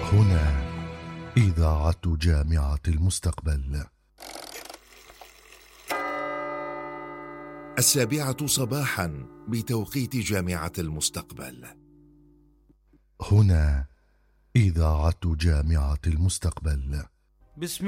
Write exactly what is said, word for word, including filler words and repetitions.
هنا إذاعة جامعة المستقبل. السابعة صباحا بتوقيت جامعة المستقبل. هنا إذاعة جامعة المستقبل. بسم